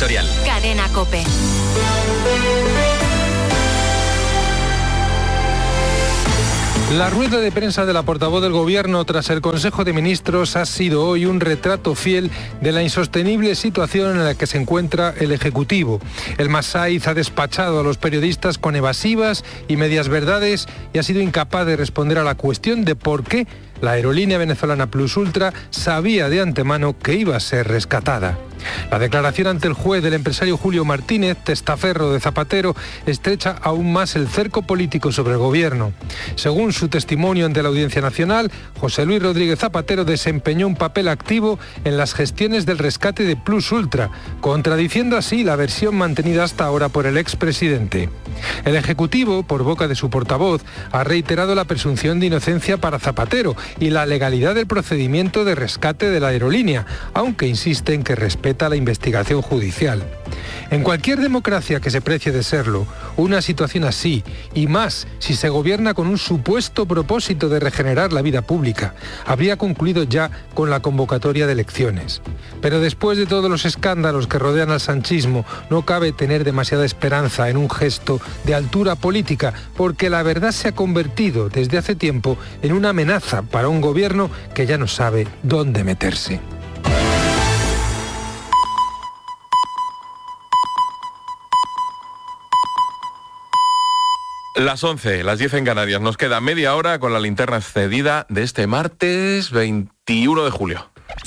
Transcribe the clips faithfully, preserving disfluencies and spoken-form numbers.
Editorial. Cadena COPE. La rueda de prensa de la portavoz del Gobierno tras el Consejo de Ministros ha sido hoy un retrato fiel de la insostenible situación en la que se encuentra el Ejecutivo. El Masaiz ha despachado a los periodistas con evasivas y medias verdades y ha sido incapaz de responder a la cuestión de por qué la aerolínea venezolana Plus Ultra sabía de antemano que iba a ser rescatada. La declaración ante el juez del empresario Julio Martínez, testaferro de Zapatero, estrecha aún más el cerco político sobre el Gobierno. Según su testimonio ante la Audiencia Nacional, José Luis Rodríguez Zapatero desempeñó un papel activo en las gestiones del rescate de Plus Ultra, contradiciendo así la versión mantenida hasta ahora por el expresidente. El Ejecutivo, por boca de su portavoz, ha reiterado la presunción de inocencia para Zapatero y la legalidad del procedimiento de rescate de la aerolínea, aunque insiste en que respeta la investigación judicial. En cualquier democracia que se precie de serlo, una situación así, y más si se gobierna con un supuesto propósito de regenerar la vida pública, habría concluido ya con la convocatoria de elecciones. Pero después de todos los escándalos que rodean al sanchismo, no cabe tener demasiada esperanza en un gesto de altura política, porque la verdad se ha convertido desde hace tiempo en una amenaza para un gobierno que ya no sabe dónde meterse. Las once, las diez en Canarias. Nos queda media hora con la linterna excedida de este martes veintiuno de julio.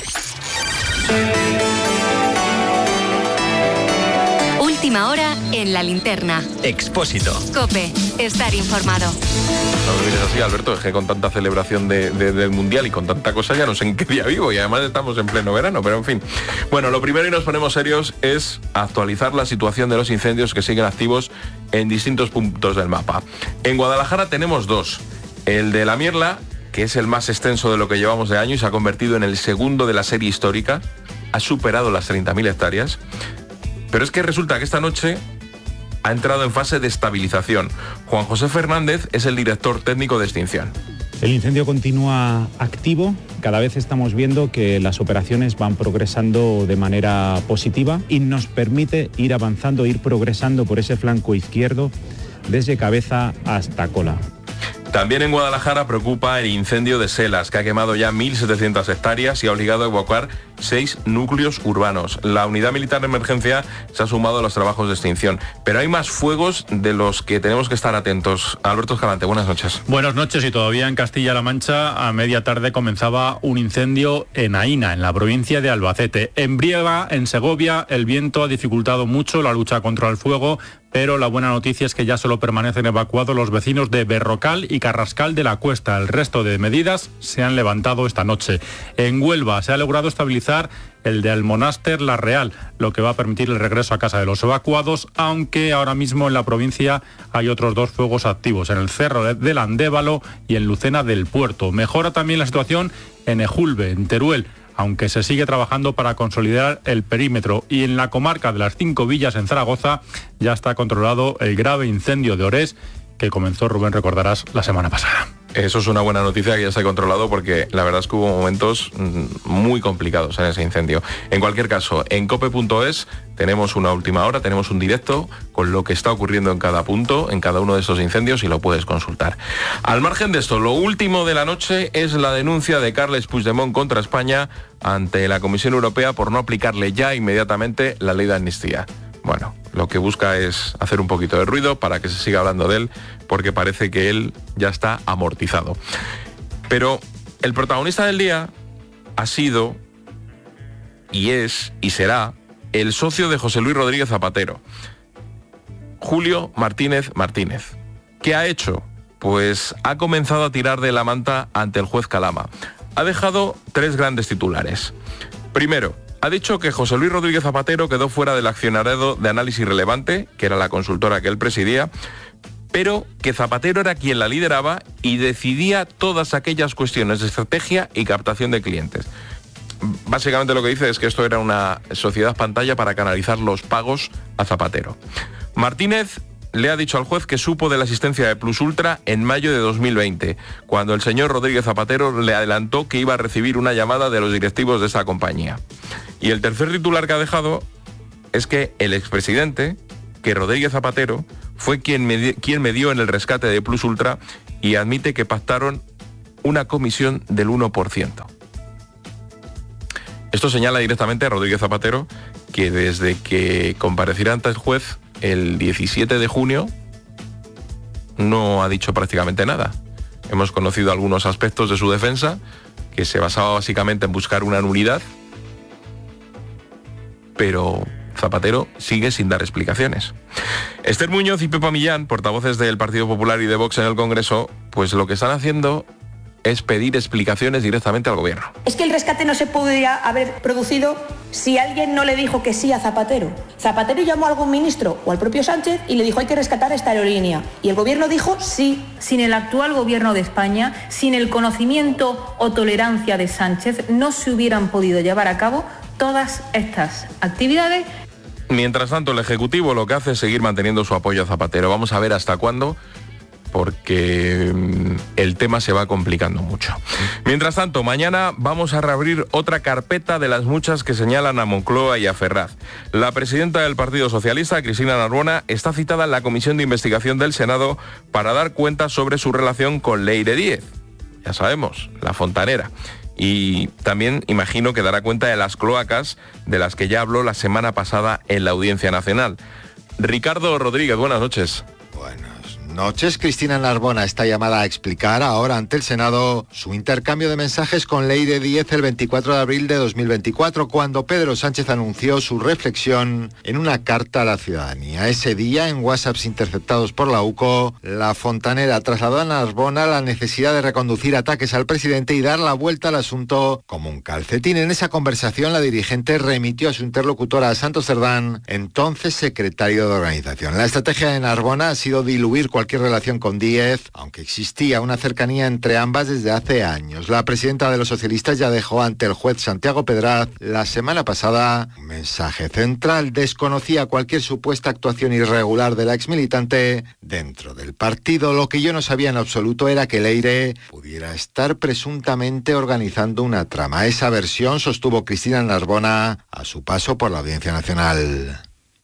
Última hora en la linterna. Expósito. COPE. Estar informado. No me mires así, Alberto, es que con tanta celebración de, de, del Mundial y con tanta cosa ya no sé en qué día vivo y además estamos en pleno verano, pero en fin. Bueno, lo primero, y nos ponemos serios, es actualizar la situación de los incendios que siguen activos en distintos puntos del mapa. En Guadalajara tenemos dos. El de La Mierla, que es el más extenso de lo que llevamos de año y se ha convertido en el segundo de la serie histórica, ha superado las treinta mil hectáreas. Pero es que resulta que esta noche ha entrado en fase de estabilización. Juan José Fernández es el director técnico de extinción. El incendio continúa activo. Cada vez estamos viendo que las operaciones van progresando de manera positiva y nos permite ir avanzando, ir progresando por ese flanco izquierdo desde cabeza hasta cola. También en Guadalajara preocupa el incendio de Selas, que ha quemado ya mil setecientas hectáreas y ha obligado a evacuar seis núcleos urbanos. La unidad militar de emergencia se ha sumado a los trabajos de extinción. Pero hay más fuegos de los que tenemos que estar atentos. Alberto Escalante, buenas noches. Buenas noches. Y todavía en Castilla-La Mancha, a media tarde comenzaba un incendio en Aína, en la provincia de Albacete. En Brieva, en Segovia, el viento ha dificultado mucho la lucha contra el fuego, pero la buena noticia es que ya solo permanecen evacuados los vecinos de Berrocal y Carrascal de la Cuesta. El resto de medidas se han levantado esta noche. En Huelva se ha logrado estabilizar el de Almonáster La Real, lo que va a permitir el regreso a casa de los evacuados, aunque ahora mismo en la provincia hay otros dos fuegos activos, en el Cerro del Andévalo y en Lucena del Puerto. Mejora también la situación en Ejulbe, en Teruel, aunque se sigue trabajando para consolidar el perímetro, y en la comarca de las Cinco Villas en Zaragoza ya está controlado el grave incendio de Orés que comenzó, Rubén, recordarás, la semana pasada. Eso es una buena noticia, que ya está controlado, porque la verdad es que hubo momentos muy complicados en ese incendio. En cualquier caso, en cope punto es tenemos una última hora, tenemos un directo con lo que está ocurriendo en cada punto, en cada uno de estos incendios, y lo puedes consultar. Al margen de esto, lo último de la noche es la denuncia de Carles Puigdemont contra España ante la Comisión Europea por no aplicarle ya inmediatamente la ley de amnistía. Bueno, lo que busca es hacer un poquito de ruido para que se siga hablando de él, porque parece que él ya está amortizado. Pero el protagonista del día ha sido, y es, y será, el socio de José Luis Rodríguez Zapatero, Julio Martínez Martínez. ¿Qué ha hecho? Pues ha comenzado a tirar de la manta ante el juez Calama. Ha dejado tres grandes titulares. Primero, ha dicho que José Luis Rodríguez Zapatero quedó fuera del accionariado de Análisis Relevante, que era la consultora que él presidía, pero que Zapatero era quien la lideraba y decidía todas aquellas cuestiones de estrategia y captación de clientes. Básicamente lo que dice es que esto era una sociedad pantalla para canalizar los pagos a Zapatero. Martínez le ha dicho al juez que supo de la existencia de Plus Ultra en mayo de dos mil veinte, cuando el señor Rodríguez Zapatero le adelantó que iba a recibir una llamada de los directivos de esta compañía. Y el tercer titular que ha dejado es que el expresidente, que Rodríguez Zapatero, fue quien, me, quien medió en el rescate de Plus Ultra y admite que pactaron una comisión del uno por ciento. Esto señala directamente a Rodríguez Zapatero, que desde que compareciera ante el juez el diecisiete de junio no ha dicho prácticamente nada. Hemos conocido algunos aspectos de su defensa, que se basaba básicamente en buscar una nulidad, pero Zapatero sigue sin dar explicaciones. Esther Muñoz y Pepa Millán, portavoces del Partido Popular y de Vox en el Congreso, pues lo que están haciendo es pedir explicaciones directamente al gobierno. Es que el rescate no se podría haber producido si alguien no le dijo que sí a Zapatero. Zapatero llamó a algún ministro o al propio Sánchez y le dijo hay que rescatar esta aerolínea. Y el gobierno dijo sí. Sin el actual gobierno de España, sin el conocimiento o tolerancia de Sánchez, no se hubieran podido llevar a cabo todas estas actividades. Mientras tanto, el Ejecutivo lo que hace es seguir manteniendo su apoyo a Zapatero. Vamos a ver hasta cuándo, porque el tema se va complicando mucho. Mientras tanto, mañana vamos a reabrir otra carpeta de las muchas que señalan a Moncloa y a Ferraz. La presidenta del Partido Socialista, Cristina Narbona, está citada en la Comisión de Investigación del Senado para dar cuenta sobre su relación con Leire Díez. Ya sabemos, la fontanera. Y también imagino que dará cuenta de las cloacas de las que ya habló la semana pasada en la Audiencia Nacional. Ricardo Rodríguez, buenas noches. Buenas noches. Cristina Narbona está llamada a explicar ahora ante el Senado su intercambio de mensajes con Leire Díez el veinticuatro de abril de dos mil veinticuatro, cuando Pedro Sánchez anunció su reflexión en una carta a la ciudadanía. Ese día, en WhatsApps interceptados por la U C O, la fontanera trasladó a Narbona la necesidad de reconducir ataques al presidente y dar la vuelta al asunto como un calcetín. En esa conversación, la dirigente remitió a su interlocutora, a Santos Cerdán, entonces secretario de organización. La estrategia de Narbona ha sido diluir cualquier relación con Díez, aunque existía una cercanía entre ambas desde hace años. La presidenta de los socialistas ya dejó ante el juez Santiago Pedraz la semana pasada un mensaje central. Desconocía cualquier supuesta actuación irregular de la exmilitante dentro del partido. Lo que yo no sabía en absoluto era que Leire pudiera estar presuntamente organizando una trama. Esa versión sostuvo Cristina Narbona a su paso por la Audiencia Nacional.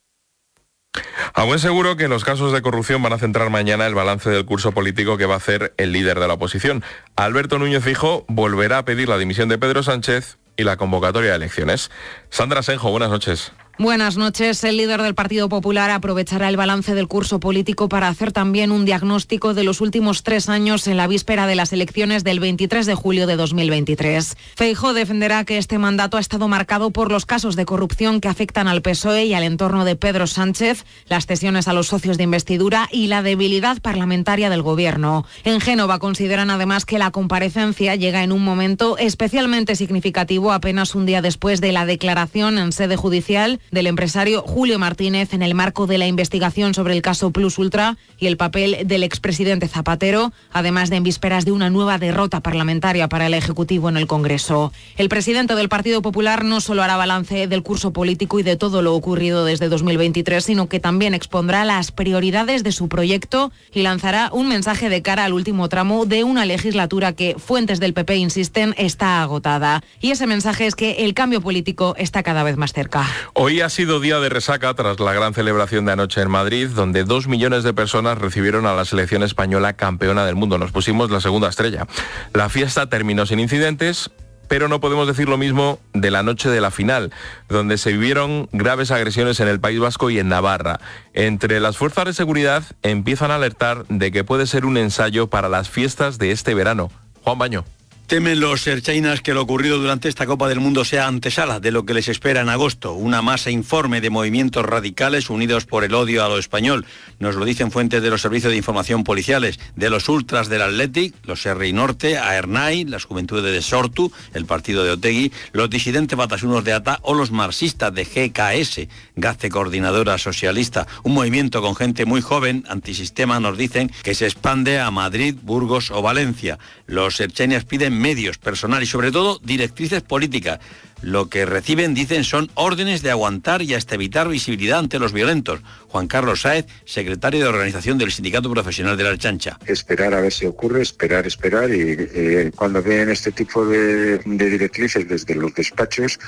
A buen seguro que los casos de corrupción van a centrar mañana el balance del curso político que va a hacer el líder de la oposición. Alberto Núñez Feijóo volverá a pedir la dimisión de Pedro Sánchez y la convocatoria de elecciones. Sandra Senjo, buenas noches. Buenas noches. El líder del Partido Popular aprovechará el balance del curso político para hacer también un diagnóstico de los últimos tres años en la víspera de las elecciones del veintitrés de julio de dos mil veintitrés. Feijóo defenderá que este mandato ha estado marcado por los casos de corrupción que afectan al P S O E y al entorno de Pedro Sánchez, las cesiones a los socios de investidura y la debilidad parlamentaria del Gobierno. En Génova consideran además que la comparecencia llega en un momento especialmente significativo, apenas un día después de la declaración en sede judicial del empresario Julio Martínez en el marco de la investigación sobre el caso Plus Ultra y el papel del expresidente Zapatero, además de en vísperas de una nueva derrota parlamentaria para el Ejecutivo en el Congreso. El presidente del Partido Popular no solo hará balance del curso político y de todo lo ocurrido desde dos mil veintitrés, sino que también expondrá las prioridades de su proyecto y lanzará un mensaje de cara al último tramo de una legislatura que, fuentes del P P insisten, está agotada. Y ese mensaje es que el cambio político está cada vez más cerca. Hoy ha sido día de resaca tras la gran celebración de anoche en Madrid, donde dos millones de personas recibieron a la selección española campeona del mundo. Nos pusimos la segunda estrella. La fiesta terminó sin incidentes, pero no podemos decir lo mismo de la noche de la final, donde se vivieron graves agresiones en el País Vasco y en Navarra. Entre las fuerzas de seguridad empiezan a alertar de que puede ser un ensayo para las fiestas de este verano. Juan Baño. Temen los erchainas que lo ocurrido durante esta Copa del Mundo sea antesala de lo que les espera en agosto, una masa informe de movimientos radicales unidos por el odio a lo español. Nos lo dicen fuentes de los servicios de información policiales, de los ultras del Athletic, los R I Norte, Aernai, las juventudes de Sortu, el partido de Otegi, los disidentes batasunos de A T A o los marxistas de G K S, Gazte Coordinadora Socialista, un movimiento con gente muy joven, antisistema, nos dicen, que se expande a Madrid, Burgos o Valencia. Los erchainas piden medios, personal y sobre todo directrices políticas. Lo que reciben, dicen, son órdenes de aguantar y hasta evitar visibilidad ante los violentos. Juan Carlos Sáez, secretario de organización del Sindicato Profesional de la Ertzaintza. Esperar a ver si ocurre, esperar, esperar y eh, cuando ven este tipo de, de directrices desde los despachos,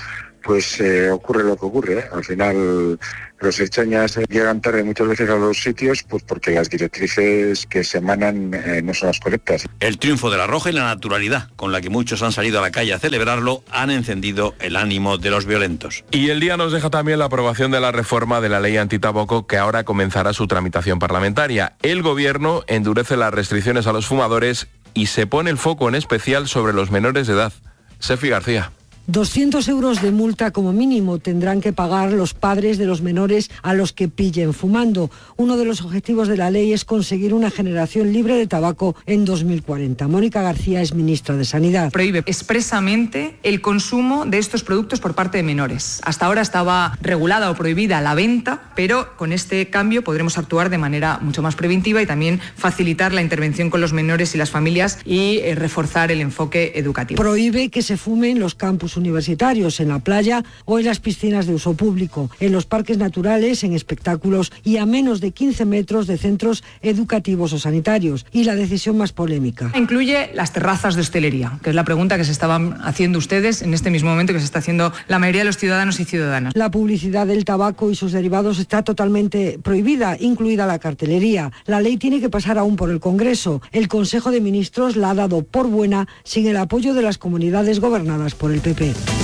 pues eh, ocurre lo que ocurre, ¿eh? Al final los ertzainas llegan tarde muchas veces a los sitios pues porque las directrices que se emanan eh, no son las correctas. El triunfo de la Roja y la naturalidad con la que muchos han salido a la calle a celebrarlo han encendido el ánimo de los violentos. Y el día nos deja también la aprobación de la reforma de la ley antitabaco que ahora comenzará su tramitación parlamentaria. El gobierno endurece las restricciones a los fumadores y se pone el foco en especial sobre los menores de edad. Sefi García. doscientos euros de multa como mínimo tendrán que pagar los padres de los menores a los que pillen fumando. Uno de los objetivos de la ley es conseguir una generación libre de tabaco en dos mil cuarenta. Mónica García es ministra de Sanidad. Prohíbe expresamente el consumo de estos productos por parte de menores. Hasta ahora estaba regulada o prohibida la venta, pero con este cambio podremos actuar de manera mucho más preventiva y también facilitar la intervención con los menores y las familias y eh, reforzar el enfoque educativo. Prohíbe que se fume en los campus universitarios, en la playa o en las piscinas de uso público, en los parques naturales, en espectáculos y a menos de quince metros de centros educativos o sanitarios. Y la decisión más polémica. Incluye las terrazas de hostelería, que es la pregunta que se estaban haciendo ustedes en este mismo momento, que se está haciendo la mayoría de los ciudadanos y ciudadanas. La publicidad del tabaco y sus derivados está totalmente prohibida, incluida la cartelería. La ley tiene que pasar aún por el Congreso. El Consejo de Ministros la ha dado por buena sin el apoyo de las comunidades gobernadas por el P P.